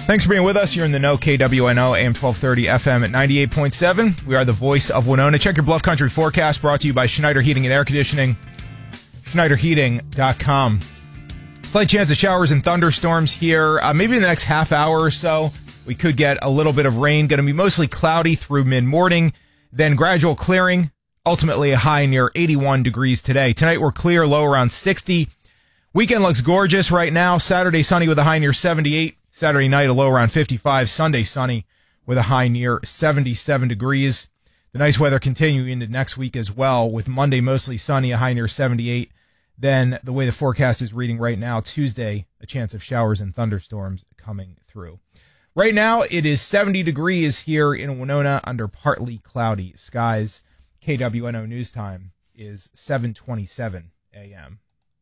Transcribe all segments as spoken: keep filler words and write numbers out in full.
Thanks for being with us. You're in the know, K W N O, A M twelve thirty, F M at ninety-eight point seven. We are the voice of Winona. Check your Bluff Country forecast, brought to you by Schneider Heating and Air Conditioning, Schneider Heating dot com. Slight chance of showers and thunderstorms here. Uh, maybe in the next half hour or so, we could get a little bit of rain. Going to be mostly cloudy through mid-morning, then gradual clearing. Ultimately, a high near eighty-one degrees today. Tonight, we're clear, low around sixty. Weekend looks gorgeous right now. Saturday, sunny with a high near seventy-eight. Saturday night, a low around fifty-five. Sunday, sunny with a high near seventy-seven degrees. The nice weather continuing into next week as well, with Monday mostly sunny, a high near seventy-eight. Then, the way the forecast is reading right now, Tuesday, a chance of showers and thunderstorms coming through. Right now, it is seventy degrees here in Winona under partly cloudy skies. K W N O News Time is seven twenty-seven a.m.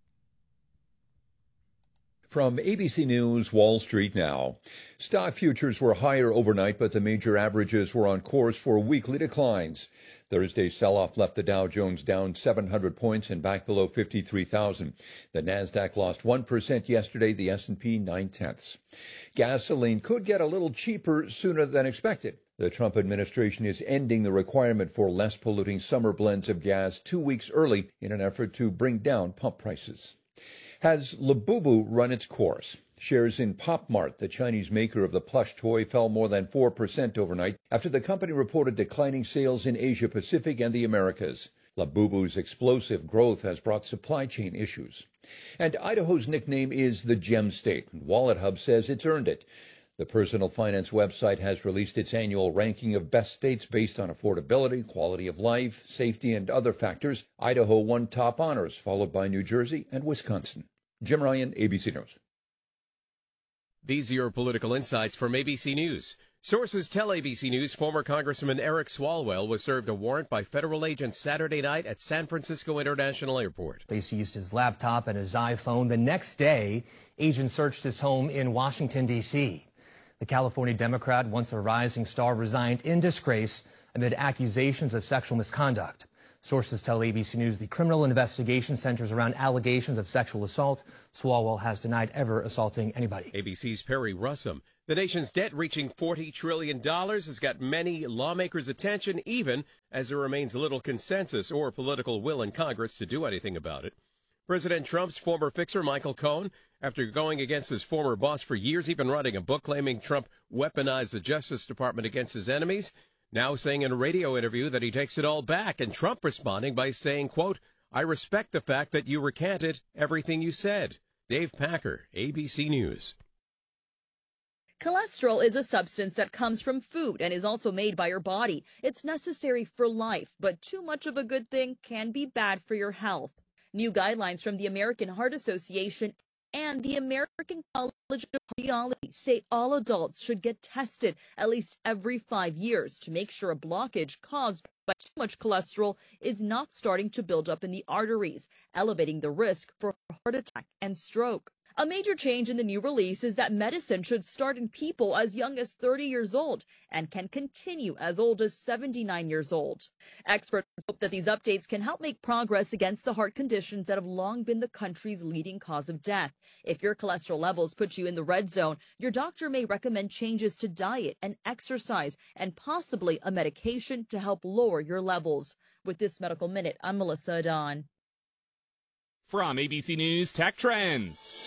From A B C News, Wall Street now. Stock futures were higher overnight, but the major averages were on course for weekly declines. Thursday's sell-off left the Dow Jones down seven hundred points and back below fifty-three thousand. The Nasdaq lost one percent yesterday, the S and P nine-tenths. Gasoline could get a little cheaper sooner than expected. The Trump administration is ending the requirement for less polluting summer blends of gas two weeks early in an effort to bring down pump prices. Has Labubu run its course? Shares in Pop Mart, the Chinese maker of the plush toy, fell more than four percent overnight after the company reported declining sales in Asia Pacific and the Americas. Labubu's explosive growth has brought supply chain issues. And Idaho's nickname is the Gem State, and Wallet Hub says it's earned it. The personal finance website has released its annual ranking of best states based on affordability, quality of life, safety, and other factors. Idaho won top honors, followed by New Jersey and Wisconsin. Jim Ryan, A B C News. These are your political insights from A B C News. Sources tell A B C News former Congressman Eric Swalwell was served a warrant by federal agents Saturday night at San Francisco International Airport. They seized his laptop and his iPhone. The next day, agents searched his home in Washington, D C The California Democrat, once a rising star, resigned in disgrace amid accusations of sexual misconduct. Sources tell A B C News the criminal investigation centers around allegations of sexual assault. Swalwell has denied ever assaulting anybody. A B C's Perry Russum. The nation's debt reaching forty trillion dollars has got many lawmakers' attention, even as there remains little consensus or political will in Congress to do anything about it. President Trump's former fixer, Michael Cohen, after going against his former boss for years, even writing a book claiming Trump weaponized the Justice Department against his enemies, now saying in a radio interview that he takes it all back, and Trump responding by saying, quote, "I respect the fact that you recanted everything you said." Dave Packer, A B C News. Cholesterol is a substance that comes from food and is also made by your body. It's necessary for life, but too much of a good thing can be bad for your health. New guidelines from the American Heart Association and the American College of Cardiology say all adults should get tested at least every five years to make sure a blockage caused by too much cholesterol is not starting to build up in the arteries, elevating the risk for heart attack and stroke. A major change in the new release is that medicine should start in people as young as thirty years old and can continue as old as seventy-nine years old. Experts hope that these updates can help make progress against the heart conditions that have long been the country's leading cause of death. If your cholesterol levels put you in the red zone, your doctor may recommend changes to diet and exercise and possibly a medication to help lower your levels. With this Medical Minute, I'm Melissa Adon. From A B C News Tech Trends.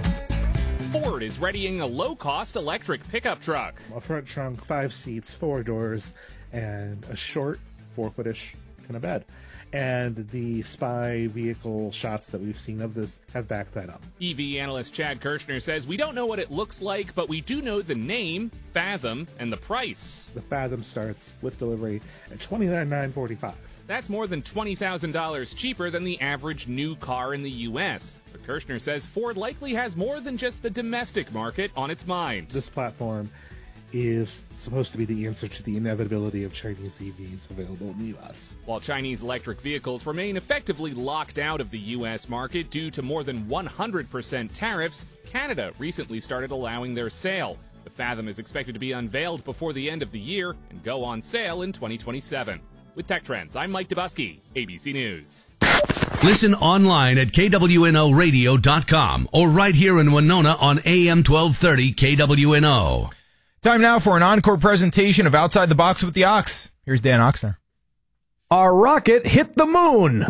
Ford is readying a low-cost electric pickup truck. A front trunk, five seats, four doors, and a short, four-footish kind of bed. And the spy vehicle shots that we've seen of this have backed that up. E V analyst Chad Kirshner says, "We don't know what it looks like, but we do know the name, Fathom, and the price." The Fathom starts with delivery at twenty-nine thousand nine hundred forty-five dollars. That's more than twenty thousand dollars cheaper than the average new car in the U S. But Kirshner says Ford likely has more than just the domestic market on its mind. This platform is supposed to be the answer to the inevitability of Chinese E Vs available in the U S. While Chinese electric vehicles remain effectively locked out of the U S market due to more than one hundred percent tariffs, Canada recently started allowing their sale. The Fathom is expected to be unveiled before the end of the year and go on sale in twenty twenty-seven. With Tech Trends, I'm Mike Dubusky, A B C News. Listen online at K W N O radio dot com or right here in Winona on A M twelve thirty K W N O. Time now for an encore presentation of Outside the Box with the Ox. Here's Dan Oxner. Our rocket hit the moon.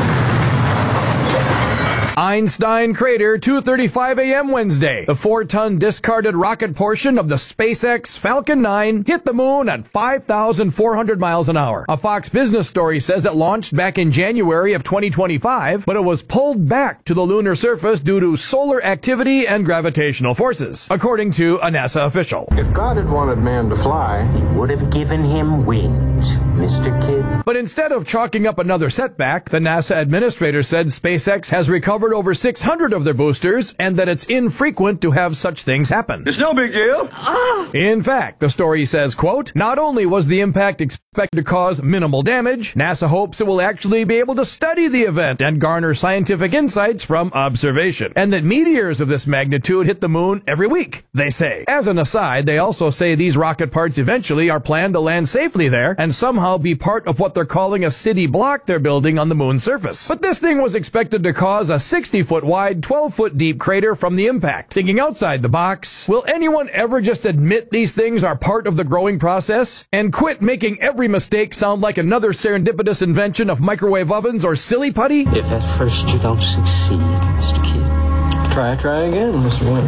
Einstein Crater, two thirty-five a.m. Wednesday. The four-ton discarded rocket portion of the SpaceX Falcon nine hit the moon at five thousand four hundred miles an hour. A Fox Business story says it launched back in January of twenty twenty-five, but it was pulled back to the lunar surface due to solar activity and gravitational forces, according to a NASA official. If God had wanted man to fly, he would have given him wings, Mister Kid. But instead of chalking up another setback, the NASA administrator said SpaceX has recovered over six hundred of their boosters and that it's infrequent to have such things happen. It's no big deal. Ah. In fact, the story says, quote, not only was the impact expected to cause minimal damage, NASA hopes it will actually be able to study the event and garner scientific insights from observation, and that meteors of this magnitude hit the moon every week, they say. As an aside, they also say these rocket parts eventually are planned to land safely there and somehow be part of what they're calling a city block they're building on the moon's surface. But this thing was expected to cause a sixty-foot wide, twelve-foot deep crater from the impact. Thinking outside the box, will anyone ever just admit these things are part of the growing process and quit making every mistake sound like another serendipitous invention of microwave ovens or silly putty? If at first you don't succeed, Mister Kid, try, try again, Mister Wayne.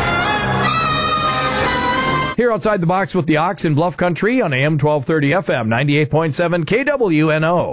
Here outside the box with the Ox in Bluff Country on A M twelve thirty F M, ninety-eight point seven K W N O.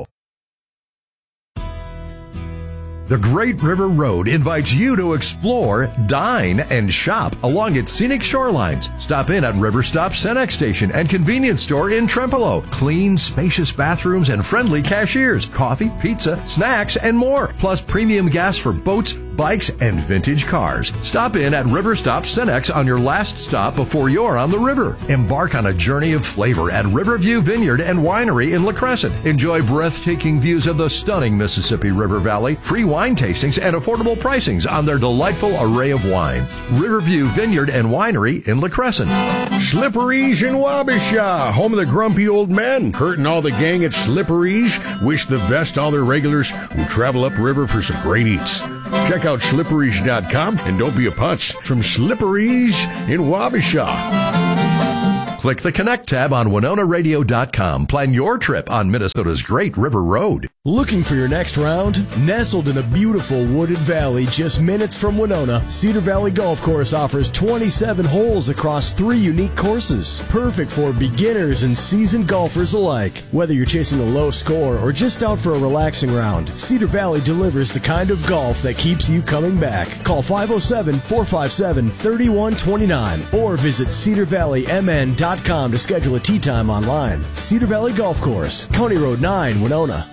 The Great River Road invites you to explore, dine, and shop along its scenic shorelines. Stop in at River Stop Cenex Station and convenience store in Trempealeau. Clean, spacious bathrooms and friendly cashiers. Coffee, pizza, snacks, and more. Plus premium gas for boats, bikes, and vintage cars. Stop in at River Stop Cenex on your last stop before you're on the river. Embark on a journey of flavor at Riverview Vineyard and Winery in La Crescent. Enjoy breathtaking views of the stunning Mississippi River Valley, free wine tastings, and affordable pricings on their delightful array of wine. Riverview Vineyard and Winery in La Crescent. Slippery's in Wabasha, home of the grumpy old men. Kurt and all the gang at Slippery's wish the best to all their regulars who travel upriver for some great eats. Check out slippery's dot com and don't be a putz from Slippery's in Wabasha. Click the Connect tab on Winona radio dot com. Plan your trip on Minnesota's Great River Road. Looking for your next round? Nestled in a beautiful wooded valley just minutes from Winona, Cedar Valley Golf Course offers twenty-seven holes across three unique courses. Perfect for beginners and seasoned golfers alike. Whether you're chasing a low score or just out for a relaxing round, Cedar Valley delivers the kind of golf that keeps you coming back. Call five oh seven, four five seven, three one two nine or visit cedar valley m n dot com to schedule a tee time online. Cedar Valley Golf Course, County Road nine, Winona.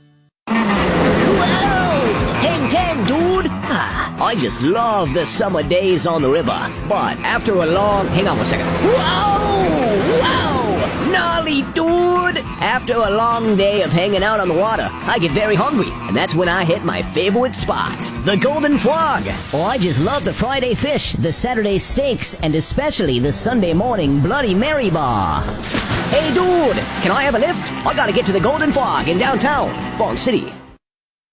Whoa! Hang ten, dude! Ah, I just love the summer days on the river. But after a long... Hang on one second. Whoa! Whoa! Gnarly, dude! After a long day of hanging out on the water, I get very hungry. And that's when I hit my favorite spot, the Golden Frog. Oh, I just love the Friday fish, the Saturday steaks, and especially the Sunday morning Bloody Mary bar. Hey, dude! Can I have a lift? I gotta get to the Golden Frog in downtown, Farm City.